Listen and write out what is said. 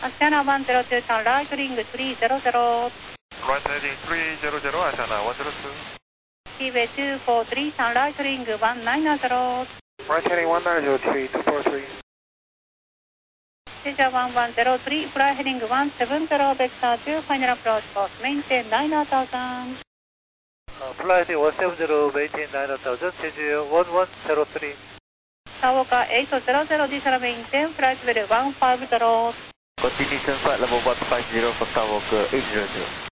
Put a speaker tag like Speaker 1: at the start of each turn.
Speaker 1: Asiana 102, turn right heading 300.
Speaker 2: Right heading 300, Asiana 102.
Speaker 1: Kiwi 243, turn right heading 190.
Speaker 2: Right heading 190, 243.
Speaker 1: Asia 1103, fly heading 170, vector 2, final approach course, maintain 9000.
Speaker 3: Fly heading 170, maintain 9000, Jeju 1103.
Speaker 1: Taoka 800, diesel maintain, flight level 150.
Speaker 4: Continuation flight level 150 for Skywalker 800.